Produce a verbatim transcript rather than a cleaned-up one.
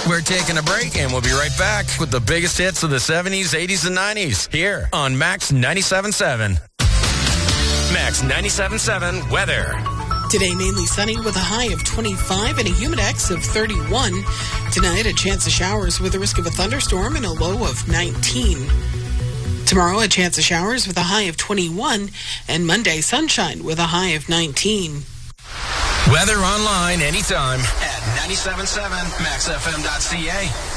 We're taking a break, and we'll be right back with the biggest hits of the seventies, eighties, and nineties here on Max ninety-seven point seven. Max ninety-seven point seven weather. Today, mainly sunny with a high of twenty-five and a humidex of thirty-one. Tonight, a chance of showers with a risk of a thunderstorm and a low of nineteen. Tomorrow, a chance of showers with a high of twenty-one. And Monday, sunshine with a high of nineteen. Weather online anytime at ninety-seven point seven max f m dot c a.